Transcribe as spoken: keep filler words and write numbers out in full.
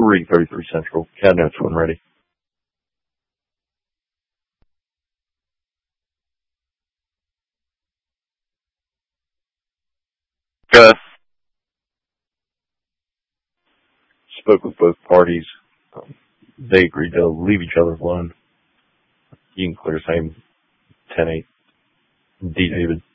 three thirty-three Central. Cat notes when ready. Good. Spoke with both parties. Um, they agreed to leave each other alone. You can clear same ten eight. D. David.